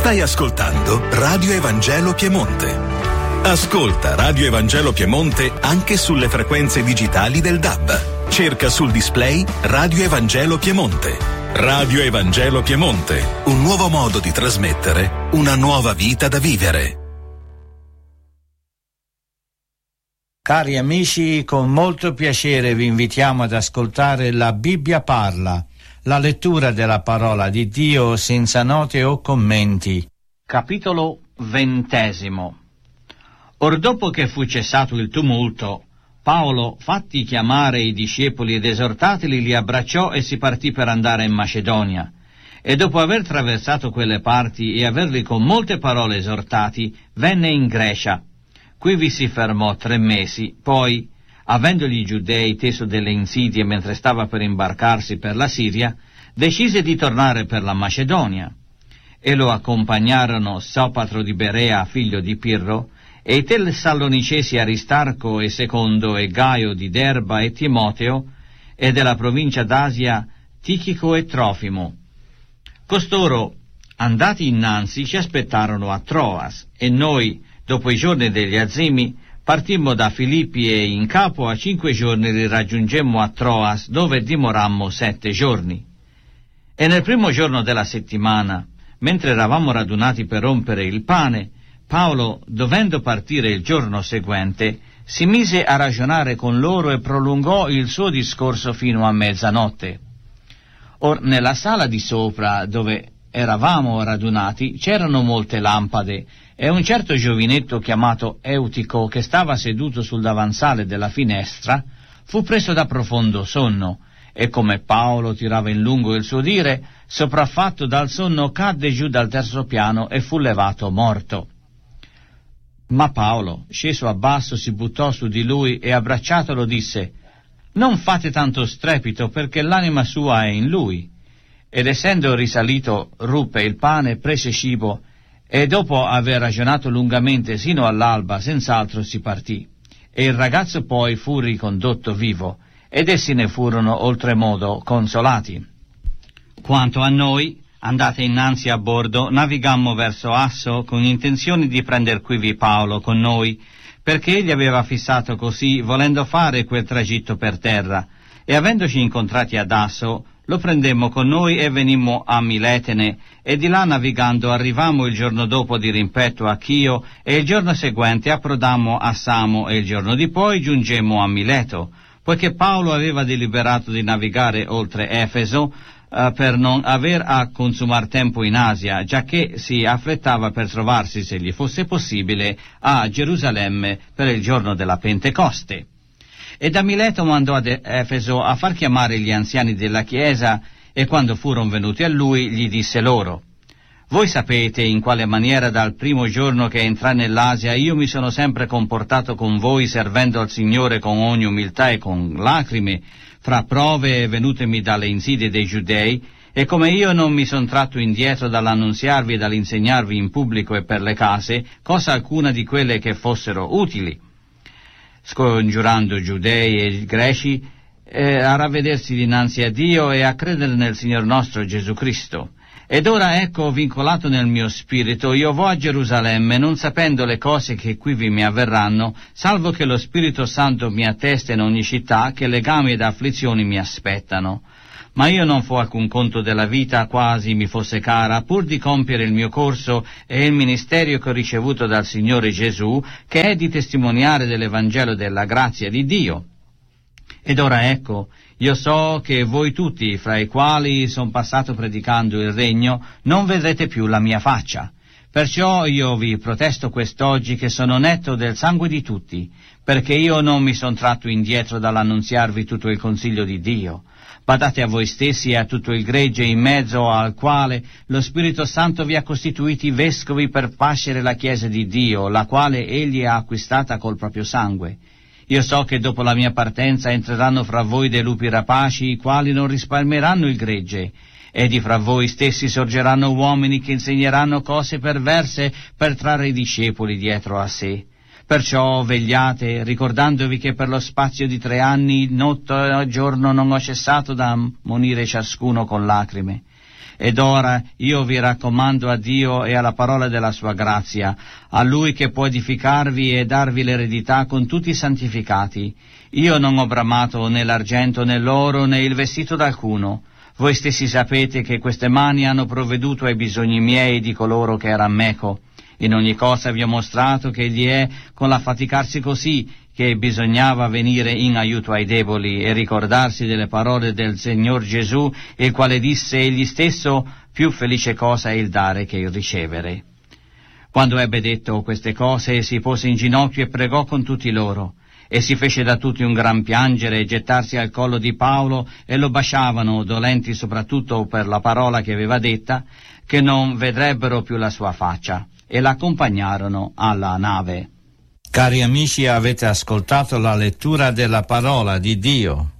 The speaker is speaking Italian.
Stai ascoltando Radio Evangelo Piemonte. Ascolta Radio Evangelo Piemonte anche sulle frequenze digitali del DAB. Cerca sul display Radio Evangelo Piemonte. Radio Evangelo Piemonte, un nuovo modo di trasmettere una nuova vita da vivere. Cari amici, con molto piacere vi invitiamo ad ascoltare La Bibbia parla, la lettura della parola di Dio senza note o commenti. Capitolo 20. Or dopo che fu cessato il tumulto, Paolo, fatti chiamare i discepoli ed esortateli, li abbracciò e si partì per andare in Macedonia. E dopo aver attraversato quelle parti e averli con molte parole esortati, venne in Grecia. Qui vi si fermò 3 mesi, poi, avendogli i giudei teso delle insidie mentre stava per imbarcarsi per la Siria, decise di tornare per la Macedonia. E lo accompagnarono Sopatro di Berea, figlio di Pirro, e i Tessalonicesi Aristarco e Secondo e Gaio di Derba e Timoteo, e della provincia d'Asia Tichico e Trofimo. Costoro, andati innanzi, ci aspettarono a Troas, e noi, dopo i giorni degli azimi, partimmo da Filippi e in capo a 5 giorni li raggiungemmo a Troas, dove dimorammo 7 giorni. E nel primo giorno della settimana, mentre eravamo radunati per rompere il pane, Paolo, dovendo partire il giorno seguente, si mise a ragionare con loro e prolungò il suo discorso fino a mezzanotte. Or nella sala di sopra, dove eravamo radunati, c'erano molte lampade, e un certo giovinetto chiamato Eutico, che stava seduto sul davanzale della finestra, fu preso da profondo sonno, e come Paolo tirava in lungo il suo dire, sopraffatto dal sonno cadde giù dal 3° piano e fu levato morto. Ma Paolo, sceso a basso, si buttò su di lui e abbracciatolo disse: «Non fate tanto strepito, perché l'anima sua è in lui». Ed essendo risalito, ruppe il pane, prese cibo, e dopo aver ragionato lungamente sino all'alba, senz'altro si partì. E il ragazzo poi fu ricondotto vivo, ed essi ne furono oltremodo consolati. Quanto a noi, andate innanzi a bordo, navigammo verso Asso con intenzione di prender quivi Paolo con noi, perché egli aveva fissato così, volendo fare quel tragitto per terra, e avendoci incontrati ad Asso, lo prendemmo con noi e venimmo a Miletene, e di là navigando arrivammo il giorno dopo di rimpetto a Chio, e il giorno seguente approdammo a Samo, e il giorno di poi giungemmo a Mileto, poiché Paolo aveva deliberato di navigare oltre Efeso, per non aver a consumar tempo in Asia, giacché si affrettava per trovarsi, se gli fosse possibile, a Gerusalemme per il giorno della Pentecoste. E da Mileto mandò ad Efeso a far chiamare gli anziani della chiesa, e quando furono venuti a lui gli disse loro: «Voi sapete in quale maniera dal primo giorno che entrai nell'Asia io mi sono sempre comportato con voi, servendo al Signore con ogni umiltà e con lacrime, fra prove venutemi dalle insidie dei giudei, e come io non mi son tratto indietro dall'annunziarvi e dall'insegnarvi in pubblico e per le case cosa alcuna di quelle che fossero utili, scongiurando giudei e greci a ravvedersi dinanzi a Dio e a credere nel Signor nostro Gesù Cristo. Ed ora ecco, vincolato nel mio spirito, io vo a Gerusalemme, non sapendo le cose che quivi mi avverranno, salvo che lo Spirito Santo mi attesta in ogni città che legami ed afflizioni mi aspettano. Ma io non fo alcun conto della vita, quasi mi fosse cara, pur di compiere il mio corso e il ministerio che ho ricevuto dal Signore Gesù, che è di testimoniare dell'Evangelo della grazia di Dio. Ed ora ecco, io so che voi tutti, fra i quali son passato predicando il regno, non vedrete più la mia faccia. Perciò io vi protesto quest'oggi che sono netto del sangue di tutti, perché io non mi son tratto indietro dall'annunziarvi tutto il consiglio di Dio. Badate a voi stessi e a tutto il gregge in mezzo al quale lo Spirito Santo vi ha costituiti vescovi per pascere la Chiesa di Dio, la quale egli ha acquistata col proprio sangue. Io so che dopo la mia partenza entreranno fra voi dei lupi rapaci, i quali non risparmieranno il gregge, e di fra voi stessi sorgeranno uomini che insegneranno cose perverse per trarre i discepoli dietro a sé. Perciò vegliate, ricordandovi che per lo spazio di 3 anni, notte e giorno, non ho cessato da ammonire ciascuno con lacrime. Ed ora io vi raccomando a Dio e alla parola della sua grazia, a Lui che può edificarvi e darvi l'eredità con tutti i santificati. Io non ho bramato né l'argento né l'oro né il vestito d'alcuno. Voi stessi sapete che queste mani hanno provveduto ai bisogni miei e di coloro che eran meco. In ogni cosa vi ho mostrato che egli è con l'affaticarsi così, che bisognava venire in aiuto ai deboli e ricordarsi delle parole del Signor Gesù, il quale disse egli stesso: più felice cosa è il dare che il ricevere. Quando ebbe detto queste cose, si pose in ginocchio e pregò con tutti loro, e si fece da tutti un gran piangere e gettarsi al collo di Paolo, e lo baciavano, dolenti soprattutto per la parola che aveva detta, che non vedrebbero più la sua faccia, e l'accompagnarono alla nave. Cari amici, avete ascoltato la lettura della parola di Dio.